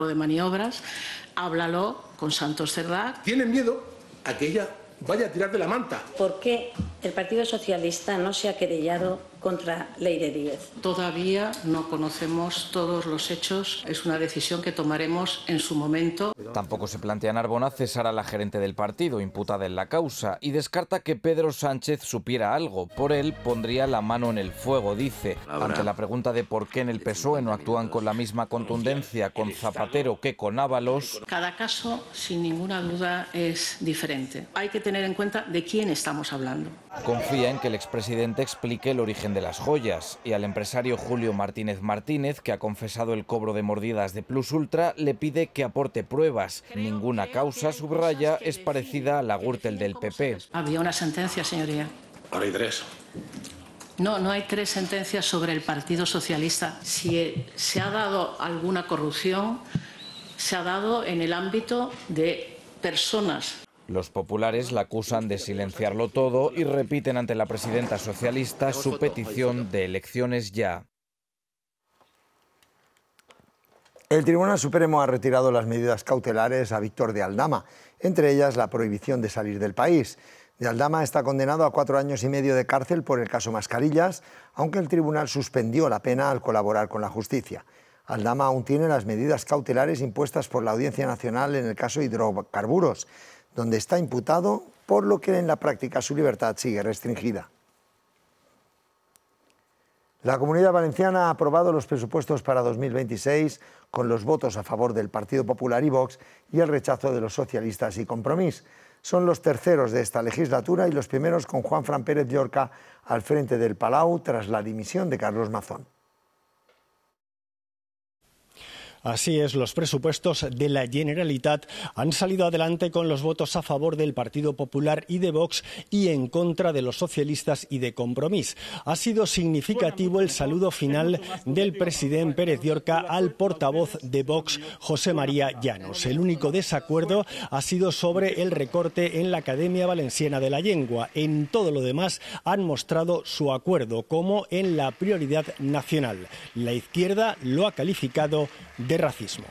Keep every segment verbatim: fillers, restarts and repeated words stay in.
de maniobras, háblalo con Santos Cerdá. Tienen miedo a que ella vaya a tirar de la manta. ¿Por qué el Partido Socialista no se ha querellado contra Leire Díez? Todavía no conocemos todos los hechos. Es una decisión que tomaremos en su momento. Tampoco se plantea Narbona cesar a la gerente del partido, imputada en la causa, y descarta que Pedro Sánchez supiera algo. Por él pondría la mano en el fuego, dice. Ante la pregunta de por qué en el P S O E no actúan con la misma contundencia con Zapatero que con Ábalos. Cada caso, sin ninguna duda, es diferente. Hay que tener en cuenta de quién estamos hablando. Confía en que el expresidente explique el origen de las joyas, y al empresario Julio Martínez Martínez, que ha confesado el cobro de mordidas de Plus Ultra, le pide que aporte pruebas. Ninguna causa, subraya, es parecida a la Gürtel del P P. Había una sentencia, señoría. Ahora hay tres. No, no hay tres sentencias sobre el Partido Socialista. Si se ha dado alguna corrupción, se ha dado en el ámbito de personas. Los populares la acusan de silenciarlo todo y repiten ante la presidenta socialista su petición de elecciones ya. El Tribunal Supremo ha retirado las medidas cautelares a Víctor de Aldama, entre ellas la prohibición de salir del país. De Aldama está condenado a cuatro años y medio de cárcel por el caso Mascarillas, aunque el tribunal suspendió la pena al colaborar con la justicia. Aldama aún tiene las medidas cautelares impuestas por la Audiencia Nacional en el caso Hidrocarburos, donde está imputado, por lo que en la práctica su libertad sigue restringida. La Comunidad Valenciana ha aprobado los presupuestos para dos mil veintiséis con los votos a favor del Partido Popular y Vox y el rechazo de los socialistas y Compromís. Son los terceros de esta legislatura y los primeros con Juanfran Pérez Llorca al frente del Palau tras la dimisión de Carlos Mazón. Así es, los presupuestos de la Generalitat han salido adelante con los votos a favor del Partido Popular y de Vox y en contra de los socialistas y de Compromís. Ha sido significativo el saludo final del presidente Pérez Llorca al portavoz de Vox, José María Llanos. El único desacuerdo ha sido sobre el recorte en la Academia Valenciana de la Llengua. En todo lo demás han mostrado su acuerdo, como en la prioridad nacional. La izquierda lo ha calificado de de racismo.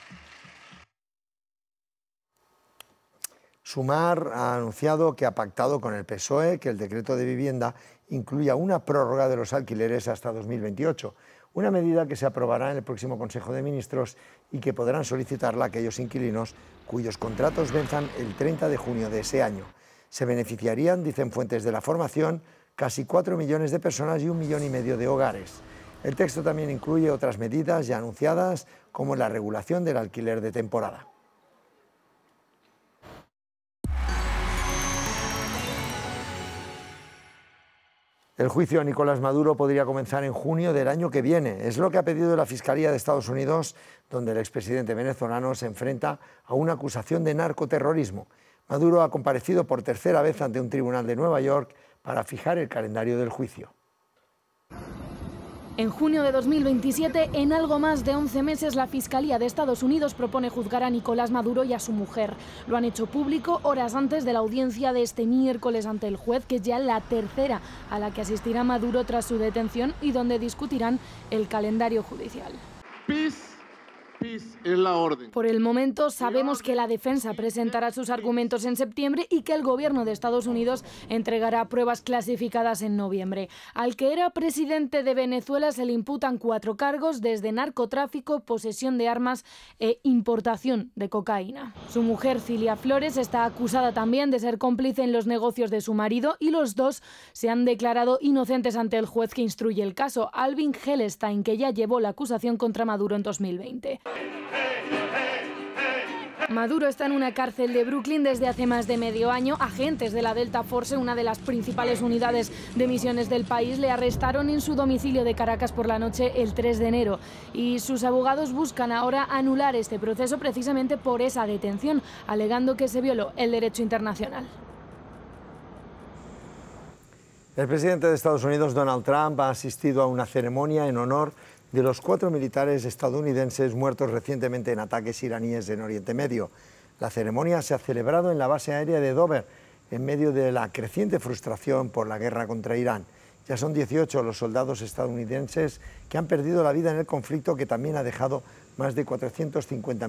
Sumar ha anunciado que ha pactado con el P S O E que el decreto de vivienda incluya una prórroga de los alquileres hasta dos mil veintiocho, una medida que se aprobará en el próximo Consejo de Ministros y que podrán solicitarla aquellos inquilinos cuyos contratos venzan el treinta de junio de ese año. Se beneficiarían, dicen fuentes de la formación, casi cuatro millones de personas y un millón y medio de hogares. El texto también incluye otras medidas ya anunciadas, como la regulación del alquiler de temporada. El juicio a Nicolás Maduro podría comenzar en junio del año que viene. Es lo que ha pedido la Fiscalía de Estados Unidos, donde el expresidente venezolano se enfrenta a una acusación de narcoterrorismo. Maduro ha comparecido por tercera vez ante un tribunal de Nueva York para fijar el calendario del juicio. En junio de dos mil veintisiete, en algo más de once meses, la Fiscalía de Estados Unidos propone juzgar a Nicolás Maduro y a su mujer. Lo han hecho público horas antes de la audiencia de este miércoles ante el juez, que es ya la tercera a la que asistirá Maduro tras su detención y donde discutirán el calendario judicial. Peace. Es la orden. Por el momento sabemos que la defensa presentará sus argumentos en septiembre y que el gobierno de Estados Unidos entregará pruebas clasificadas en noviembre. Al que era presidente de Venezuela se le imputan cuatro cargos, desde narcotráfico, posesión de armas e importación de cocaína. Su mujer, Cilia Flores, está acusada también de ser cómplice en los negocios de su marido y los dos se han declarado inocentes ante el juez que instruye el caso, Alvin Helstein, que ya llevó la acusación contra Maduro en dos mil veinte. Maduro está en una cárcel de Brooklyn desde hace más de medio año. Agentes de la Delta Force, una de las principales unidades de misiones del país, le arrestaron en su domicilio de Caracas por la noche el tres de enero. Y sus abogados buscan ahora anular este proceso precisamente por esa detención, alegando que se violó el derecho internacional. El presidente de Estados Unidos, Donald Trump, ha asistido a una ceremonia en honor de los cuatro militares estadounidenses muertos recientemente en ataques iraníes en Oriente Medio. La ceremonia se ha celebrado en la base aérea de Dover, en medio de la creciente frustración por la guerra contra Irán. Ya son dieciocho los soldados estadounidenses que han perdido la vida en el conflicto, que también ha dejado más de cuatrocientos cincuenta